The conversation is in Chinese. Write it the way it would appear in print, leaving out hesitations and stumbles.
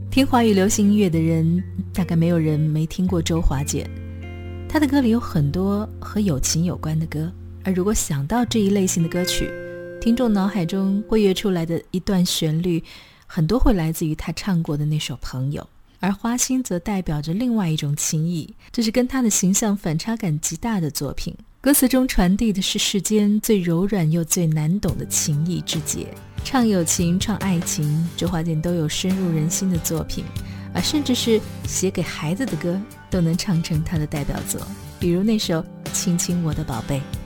听华语流行音乐的人，大概没有人没听过周华健。他的歌里有很多和友情有关的歌，而如果想到这一类型的歌曲，听众脑海中会跃出来的一段旋律，很多会来自于他唱过的那首《朋友》。而花心则代表着另外一种情谊，这是跟他的形象反差感极大的作品。歌词中传递的是世间最柔软又最难懂的情谊之结。唱友情，唱爱情，周华健都有深入人心的作品，而甚至是写给孩子的歌都能唱成他的代表作，比如那首《亲亲我的宝贝》。